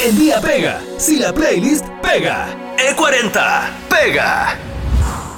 El día pega, si la playlist pega. E40, pega.